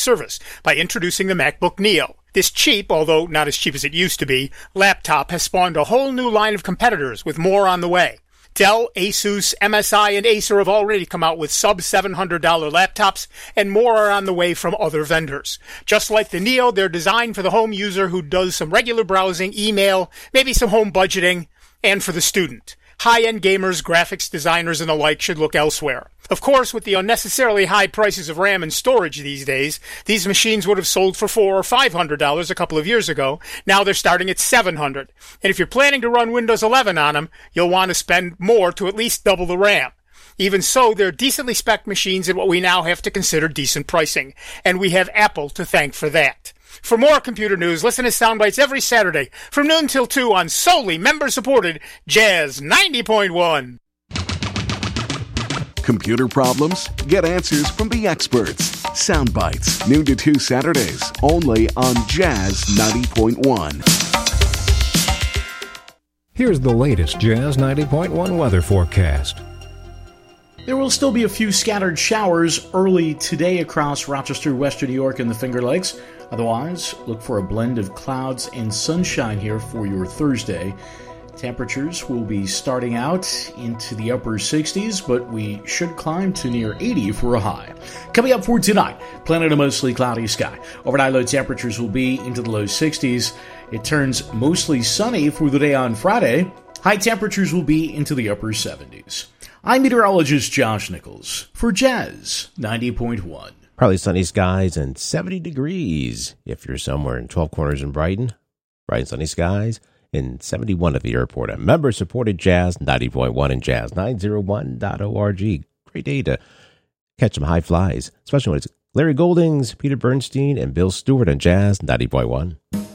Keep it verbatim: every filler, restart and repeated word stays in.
service by introducing the MacBook Neo. This cheap, although not as cheap as it used to be, laptop has spawned a whole new line of competitors with more on the way. Dell, Asus, M S I, and Acer have already come out with sub seven hundred dollars laptops, and more are on the way from other vendors. Just like the Neo, they're designed for the home user who does some regular browsing, email, maybe some home budgeting, and for the student. High-end gamers, graphics designers, and the like should look elsewhere. Of course, with the unnecessarily high prices of RAM and storage these days, these machines would have sold for four hundred dollars or five hundred dollars a couple of years ago. Now they're starting at seven hundred dollars. And if you're planning to run Windows eleven on them, you'll want to spend more to at least double the RAM. Even so, they're decently spec'd machines at what we now have to consider decent pricing. And we have Apple to thank for that. For more computer news, listen to Soundbites every Saturday from noon till two on solely member-supported Jazz ninety point one. Computer problems? Get answers from the experts. Soundbites, noon to two Saturdays, only on Jazz ninety point one. Here's the latest Jazz ninety point one weather forecast. There will still be a few scattered showers early today across Rochester, Western New York, and the Finger Lakes. Otherwise, look for a blend of clouds and sunshine here for your Thursday. Temperatures will be starting out into the upper sixties, but we should climb to near eighty for a high. Coming up for tonight, planning a mostly cloudy sky. Overnight low temperatures will be into the low sixties. It turns mostly sunny for the day on Friday. High temperatures will be into the upper seventies. I'm meteorologist Josh Nichols for Jazz ninety point one. Partly sunny skies and seventy degrees if you're somewhere in twelve Corners in Brighton. Bright and sunny skies and seventy-one at the airport. A member-supported Jazz ninety point one and Jazz nine oh one dot org. Great day to catch some high flies, especially when it's Larry Goldings, Peter Bernstein, and Bill Stewart on Jazz ninety point one.